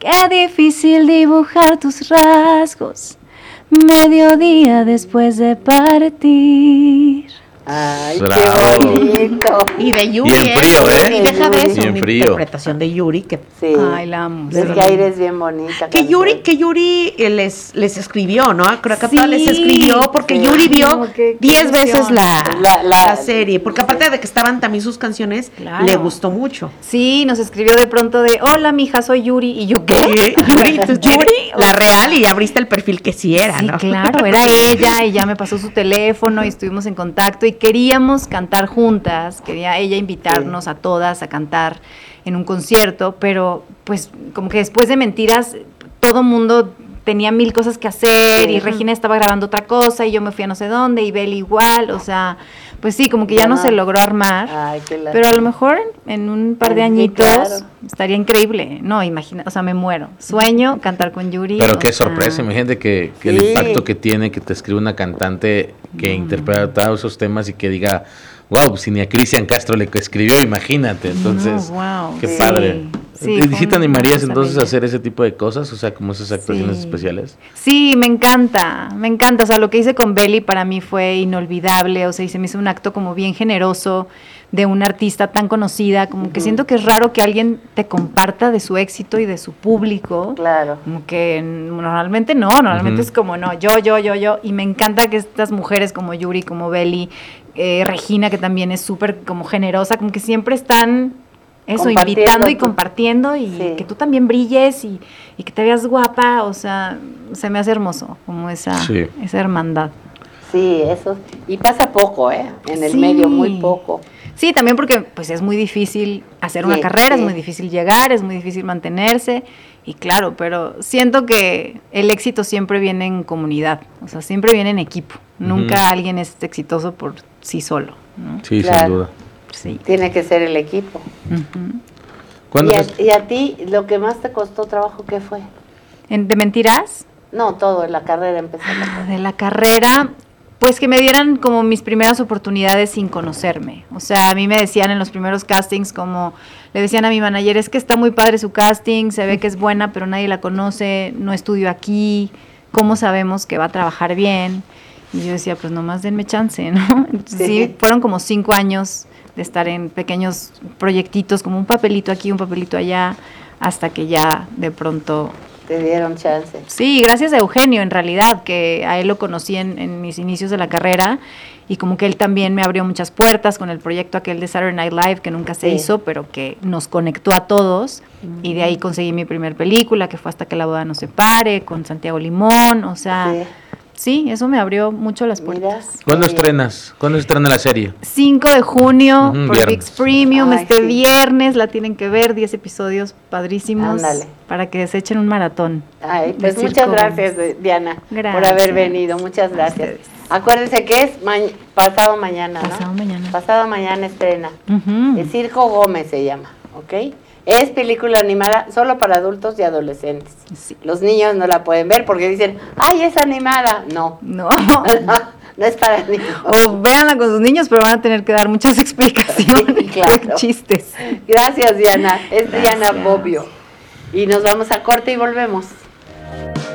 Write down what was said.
Qué difícil dibujar tus rasgos, mediodía después de partir. Ay, Bravo. qué bonito. Y de Yuri. Y en frío, ¿eh? Y deja de eso, Y en una frío. interpretación de Yuri que Sí. Ay, la amo. Es que Aire es bien bonita. Que Yuri les escribió, ¿no? Creo que Sí, les escribió porque sí. Yuri vio Como que 10 qué veces emoción. la serie, porque aparte de que estaban también sus canciones, Claro. le gustó mucho. Sí, nos escribió de pronto de, hola, mija, soy Yuri. ¿Y yo qué? Yuri, la real, y abriste el perfil que sí era, Sí, ¿no? claro, era ella y ya me pasó su teléfono y estuvimos en contacto y queríamos cantar juntas, quería ella invitarnos a todas a cantar en un concierto, pero pues como que después de Mentiras todo mundo tenía 1000 cosas que hacer Sí. y Regina estaba grabando otra cosa y yo me fui a no sé dónde y Bel igual, o sea, pues sí, como que ya no se logró armar. Ay, qué lástima. Pero a lo mejor en un par de Sí, añitos claro. estaría increíble. No, imagina, o sea, me muero. Sueño cantar con Yuri. Pero o qué sea, sorpresa, imagínate que el Sí. impacto que tiene que te escribe una cantante que interpreta todos esos temas y que diga, wow, pues si ni a Cristian Castro le escribió, imagínate. Entonces, no, wow. qué Sí. padre. Sí, ¿Y fue sí te una animarías cosa entonces a bella. hacer ese tipo de cosas? O sea, como esas actuaciones Sí. especiales. Sí, me encanta. O sea, lo que hice con Beli para mí fue inolvidable. O sea, y se me hizo un acto como bien generoso de una artista tan conocida. Como que siento que es raro que alguien te comparta de su éxito y de su público. Claro. Como que normalmente no, normalmente Ujú. es como no, yo. Y me encanta que estas mujeres como Yuri, como Beli, Regina, que también es súper como generosa, como que siempre están eso, Compartiendo invitando y tú. compartiendo y Sí. que tú también brilles y que te veas guapa, o sea, se me hace hermoso como esa Sí. hermandad. Sí, eso. Y pasa poco, ¿eh? En el Sí. medio, muy poco. Sí, también porque pues es muy difícil hacer una Sí, carrera, sí. es muy difícil llegar, es muy difícil mantenerse y claro, pero siento que el éxito siempre viene en comunidad, o sea, siempre viene en equipo. Nunca Ujú. alguien es exitoso por sí solo, ¿no? Sí, Claro. sin duda. Sí. Tiene que ser el equipo. Ujú. ¿Cuándo ¿Y fue- y a ti, lo que más te costó trabajo, qué fue? ¿De mentiras? No, todo, en la carrera empezando. De la carrera, pues que me dieran como mis primeras oportunidades sin conocerme. O sea, a mí me decían en los primeros castings como, le decían a mi manager, es que está muy padre su casting, se ve que es buena, pero nadie la conoce, no estudio aquí, ¿cómo sabemos que va a trabajar bien? Y yo decía, pues nomás denme chance, ¿no? Entonces, sí, fueron como 5 años de estar en pequeños proyectitos, como un papelito aquí, un papelito allá, hasta que ya de pronto Te dieron chance. sí, gracias a Eugenio, en realidad, que a él lo conocí en mis inicios de la carrera y como que él también me abrió muchas puertas con el proyecto aquel de Saturday Night Live, que nunca se Sí. hizo, pero que nos conectó a todos y de ahí conseguí mi primer película, que fue Hasta que la boda nos separe, con Santiago Limón, o sea, sí, eso me abrió mucho las Mira. puertas. ¿Cuándo Sí. estrenas? ¿Cuándo estrena la serie? 5 de junio Ujú, por viernes. ViX Premium, Ay, este sí. viernes la tienen que ver, 10 episodios padrísimos Ándale. para que se echen un maratón. Ay, de pues Circo muchas Gómez. gracias, Diana, por Gracias. haber venido. Muchas A gracias. ustedes. Acuérdense que es pasado mañana, ¿no? Pasado mañana. Pasado mañana estrena. Ujú. El Circo Gómez se llama, ¿ok? Es película animada solo para adultos y adolescentes. Sí. Los niños no la pueden ver porque dicen, ¡ay, es animada! No, No. no es para niños. O véanla con sus niños, pero van a tener que dar muchas explicaciones, Sí, claro. chistes. Gracias, Diana. Es Diana Gracias. Bobbio. Y nos vamos a corte y volvemos.